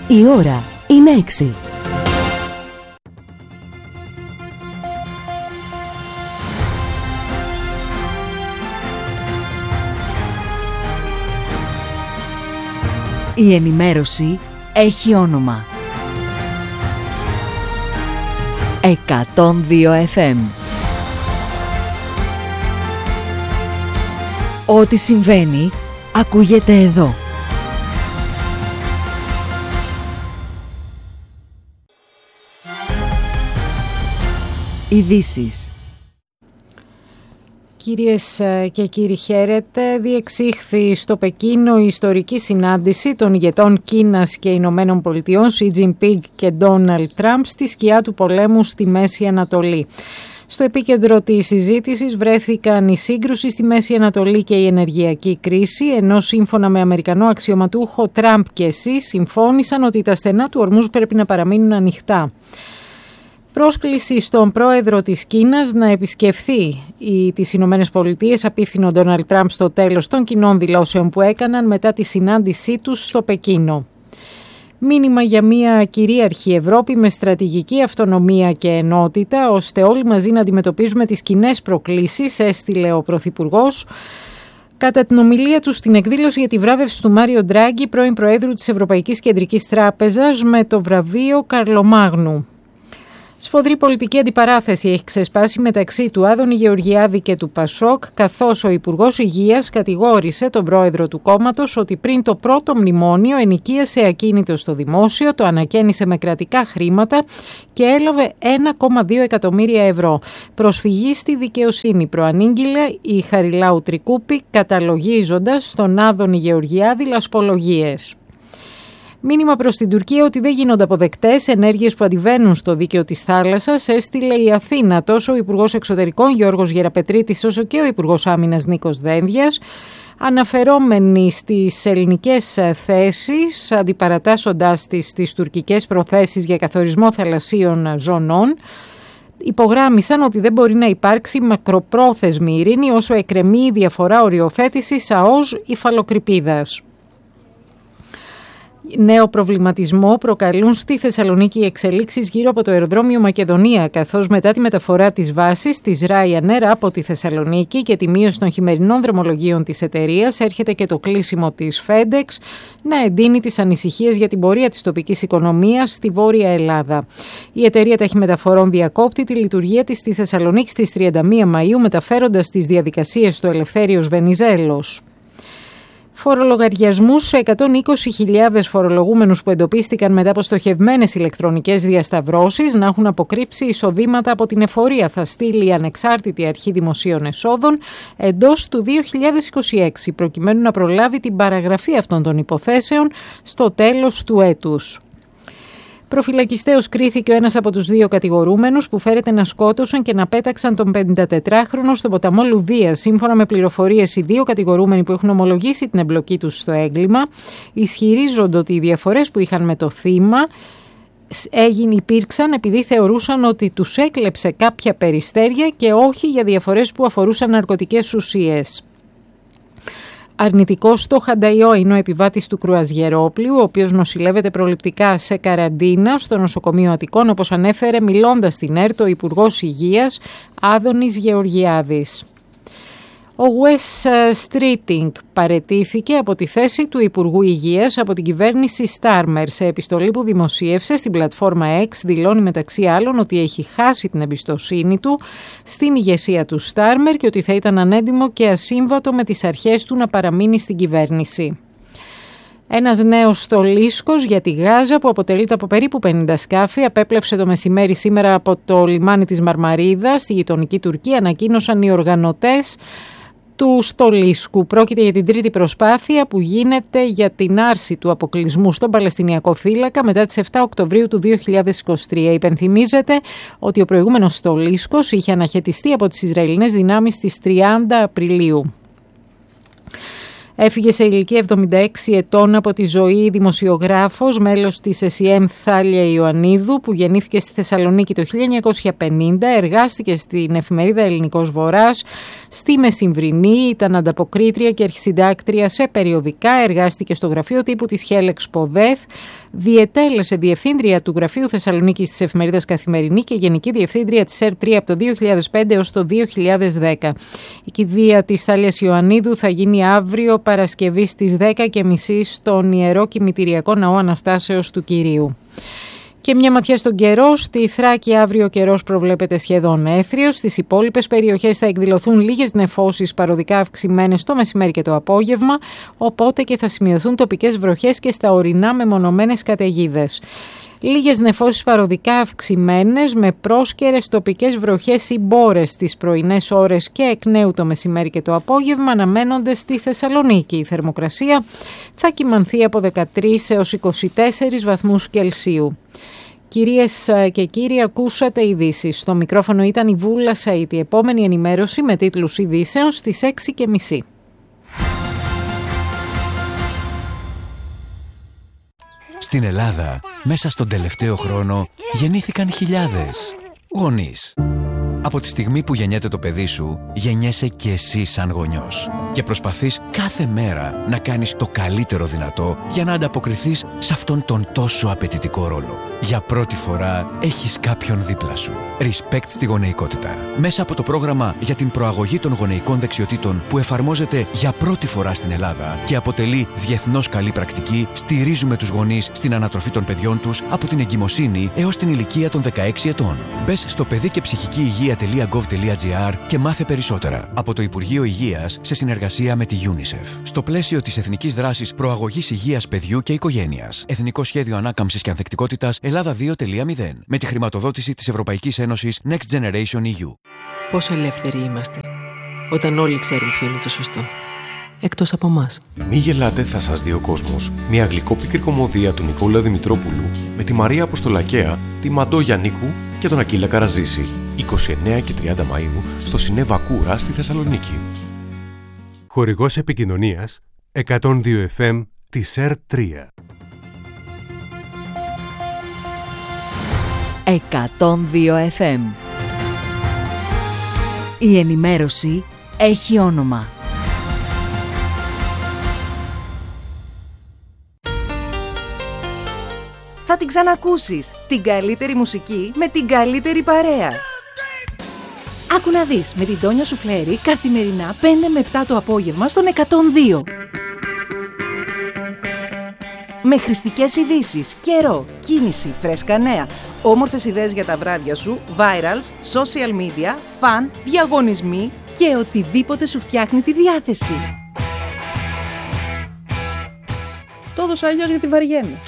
Η ώρα είναι 6. Η ενημέρωση έχει όνομα. 102 FM. Ό,τι συμβαίνει, ακούγεται εδώ. Ειδήσεις. Κυρίες και κύριοι, χαίρετε. Διεξήχθη στο Πεκίνο η ιστορική συνάντηση των ηγετών Κίνας και Ηνωμένων Πολιτειών, Σι Τζινπίνγκ και Ντόναλντ Τραμπ, στη σκιά του πολέμου στη Μέση Ανατολή. Στο επίκεντρο της συζήτησης βρέθηκαν η σύγκρουση στη Μέση Ανατολή και η ενεργειακή κρίση, ενώ σύμφωνα με Αμερικανό αξιωματούχο, Τραμπ και Σι συμφώνησαν ότι τα στενά του ορμούς πρέπει να παραμείνουν ανοιχτά. Πρόσκληση στον πρόεδρο της Κίνας να επισκεφθεί τις Ηνωμένες Πολιτείες απίφθινε ο Ντόναλντ Τραμπ στο τέλος των κοινών δηλώσεων που έκαναν μετά τη συνάντησή τους στο Πεκίνο. Μήνυμα για μια κυρίαρχη Ευρώπη με στρατηγική αυτονομία και ενότητα, ώστε όλοι μαζί να αντιμετωπίζουμε τις κοινές προκλήσεις, έστειλε ο Πρωθυπουργός κατά την ομιλία του στην εκδήλωση για τη βράβευση του Μάριο Ντράγκη, πρώην Προέδρου της Ευρωπαϊκής Κεντρικής Τράπεζας, με το βραβείο Καρλομάγνου. Σφοδρή πολιτική αντιπαράθεση έχει ξεσπάσει μεταξύ του Άδωνη Γεωργιάδη και του Πασόκ, καθώς ο Υπουργός Υγείας κατηγόρησε τον πρόεδρο του κόμματος ότι πριν το πρώτο μνημόνιο ενοικίασε ακίνητο στο δημόσιο, το ανακαίνισε με κρατικά χρήματα και έλαβε 1,2 εκατομμύρια ευρώ. Προσφυγή στη δικαιοσύνη προανήγγειλε η Χαριλάου Τρικούπη, καταλογίζοντας στον Άδωνη Γεωργιάδη λασπολογίες. Μήνυμα προς την Τουρκία ότι δεν γίνονται αποδεκτές ενέργειες που αντιβαίνουν στο δίκαιο της θάλασσας, έστειλε η Αθήνα. Τόσο ο Υπουργός Εξωτερικών Γιώργος Γεραπετρίτης, όσο και ο Υπουργός Άμυνας Νίκος Δένδιας, αναφερόμενοι στις ελληνικές θέσεις, αντιπαρατάσσοντάς τις τουρκικές προθέσεις για καθορισμό θαλασσίων ζωνών, υπογράμμισαν ότι δεν μπορεί να υπάρξει μακροπρόθεσμη ειρήνη όσο εκκρεμεί η διαφορά οριοθέτησης ΑΟΣ υφαλοκρηπίδας. Νέο προβληματισμό προκαλούν στη Θεσσαλονίκη οι εξελίξεις γύρω από το αεροδρόμιο Μακεδονία, καθώς μετά τη μεταφορά της βάσης της Ryanair από τη Θεσσαλονίκη και τη μείωση των χειμερινών δρομολογίων της εταιρείας, έρχεται και το κλείσιμο της FedEx να εντείνει τις ανησυχίες για την πορεία της τοπικής οικονομίας στη Βόρεια Ελλάδα. Η εταιρεία ταχυμεταφορών διακόπτει τη λειτουργία της στη Θεσσαλονίκη στις 31 Μαΐου, μεταφέροντας τις διαδικασίες στο Ελευθέριος Βενιζέλος. Φορολογαριασμούς σε 120.000 φορολογούμενους που εντοπίστηκαν μετά από στοχευμένες ηλεκτρονικές διασταυρώσεις να έχουν αποκρύψει εισοδήματα από την εφορία, θα στείλει η Ανεξάρτητη Αρχή Δημοσίων Εσόδων εντός του 2026, προκειμένου να προλάβει την παραγραφή αυτών των υποθέσεων στο τέλος του έτους. Προφυλακιστέως κρίθηκε ο ένας από τους δύο κατηγορούμενους που φέρεται να σκότωσαν και να πέταξαν τον 54χρονο στον ποταμό Λουδία. Σύμφωνα με πληροφορίες, οι δύο κατηγορούμενοι που έχουν ομολογήσει την εμπλοκή τους στο έγκλημα ισχυρίζονται ότι οι διαφορές που είχαν με το θύμα υπήρξαν επειδή θεωρούσαν ότι τους έκλεψε κάποια περιστέρια και όχι για διαφορές που αφορούσαν ναρκωτικές ουσίες. Αρνητικός στο Χανταϊό είναι ο επιβάτης του κρουαζιερόπλοιου, ο οποίος νοσηλεύεται προληπτικά σε καραντίνα στο νοσοκομείο Αττικών, όπως ανέφερε μιλώντας στην ΕΡΤ ο Υπουργός Υγείας Άδωνης Γεωργιάδης. Ο Wes Streeting παραιτήθηκε από τη θέση του Υπουργού Υγείας από την κυβέρνηση Στάρμερ. Σε επιστολή που δημοσίευσε στην πλατφόρμα X, δηλώνει μεταξύ άλλων ότι έχει χάσει την εμπιστοσύνη του στην ηγεσία του Στάρμερ και ότι θα ήταν ανέντιμο και ασύμβατο με τις αρχές του να παραμείνει στην κυβέρνηση. Ένας νέος στολίσκος για τη Γάζα που αποτελείται από περίπου 50 σκάφη απέπλευσε το μεσημέρι σήμερα από το λιμάνι της Μαρμαρίδα στη γειτονική Τουρκία, ανακοίνωσαν οι οργανωτές του στολίσκου. Πρόκειται για την τρίτη προσπάθεια που γίνεται για την άρση του αποκλεισμού στον Παλαιστινιακό θύλακα μετά τις 7 Οκτωβρίου του 2023. Υπενθυμίζεται ότι ο προηγούμενος στολίσκος είχε αναχαιτιστεί από τις Ισραηλινές δυνάμεις στις 30 Απριλίου. Έφυγε σε ηλικία 76 ετών από τη ζωή η δημοσιογράφος, μέλος της ΕΣΥΕΜ Θάλια Ιωαννίδου, που γεννήθηκε στη Θεσσαλονίκη το 1950, εργάστηκε στην εφημερίδα Ελληνικός Βορράς, στη Μεσημβρινή, ήταν ανταποκρίτρια και αρχισυντάκτρια σε περιοδικά, εργάστηκε στο γραφείο τύπου της Χέλεξ Ποδέθ, διετέλεσε διευθύντρια του γραφείου Θεσσαλονίκης της εφημερίδας Καθημερινή και γενική διευθύντρια της ΕΡΤ3 από το 2005 έως το 2010. Η κηδεία της Θάλιας Ιωαννίδου θα γίνει αύριο Παρασκευή στις 10:30 στον Ιερό Κημητηριακό Ναό Αναστάσεως του Κυρίου. Και μια ματιά στον καιρό. Στη Θράκη αύριο ο καιρός προβλέπεται σχεδόν έθριος. Στις υπόλοιπες περιοχές θα εκδηλωθούν λίγες νεφώσεις παροδικά αυξημένες το μεσημέρι και το απόγευμα, οπότε και θα σημειωθούν τοπικές βροχές και στα ορεινά μεμονωμένες καταιγίδες. Λίγες νεφώσεις παροδικά αυξημένες με πρόσκαιρες τοπικές βροχές ή μπόρες στις πρωινές ώρες και εκ νέου το μεσημέρι και το απόγευμα αναμένονται στη Θεσσαλονίκη. Η θερμοκρασία θα κυμανθεί από 13 έως 24 βαθμούς Κελσίου. Κυρίες και κύριοι, ακούσατε ειδήσεις. Στο μικρόφωνο ήταν η Βούλα Σαΐτ. Η επόμενη ενημέρωση με τίτλους ειδήσεων στις 6:30. Στην Ελλάδα, μέσα στον τελευταίο χρόνο, γεννήθηκαν χιλιάδες γονείς. Από τη στιγμή που γεννιέται το παιδί σου, γεννιέσαι και εσύ σαν γονιός. Και προσπαθείς κάθε μέρα να κάνεις το καλύτερο δυνατό για να ανταποκριθείς σε αυτόν τον τόσο απαιτητικό ρόλο. Για πρώτη φορά έχεις κάποιον δίπλα σου. Respect στη γονεϊκότητα. Μέσα από το πρόγραμμα για την προαγωγή των γονεϊκών δεξιοτήτων που εφαρμόζεται για πρώτη φορά στην Ελλάδα και αποτελεί διεθνώς καλή πρακτική, στηρίζουμε τους γονείς στην ανατροφή των παιδιών τους από την εγκυμοσύνη έως την ηλικία των 16 ετών. Μπες στο παιδικεψυχικηυγεία.gov.gr και μάθε περισσότερα. Από το Υπουργείο Υγείας σε συνεργασία με τη UNICEF. Στο πλαίσιο της Εθνικής Δράσης Προαγωγής Υγείας Παιδιού και Οικογένειας. Εθνικό Σχέδιο Ανάκαμψης και Ανθεκτικότητας Ελλάδα 2.0. Με τη χρηματοδότηση της Ευρωπαϊκής Ένωσης Next Generation EU. Πόσο ελεύθεροι είμαστε όταν όλοι ξέρουν ποιο είναι το σωστό. Εκτός από εμάς. Μη γελάτε, θα σας δει ο κόσμος. Μια γλυκόπικρη κομμωδία του Νικόλα Δημητρόπουλου με τη Μαρία Αποστολακαία, τη Μαντώ Γιαννίκου και τον Ακύλα Καραζήση. 29 και 30 Μαΐου στο Σινέβα Κούρα στη Θεσσαλονίκη. Χορηγός επικοινωνίας 102 FM της ΕΡΤ3. 102 FM. Η ενημέρωση έχει όνομα. Θα την ξανακούσεις. Την καλύτερη μουσική με την καλύτερη παρέα. Άκου να δεις με την Τόνια Σουφλέρη καθημερινά 5 με 7 το απόγευμα στον 102. Με χρηστικές ειδήσεις, καιρό, κίνηση, φρέσκα νέα, όμορφες ιδέες για τα βράδια σου, virals, social media, φαν, διαγωνισμοί και οτιδήποτε σου φτιάχνει τη διάθεση. Το έδωσα αλλιώς γιατί βαριέμαι.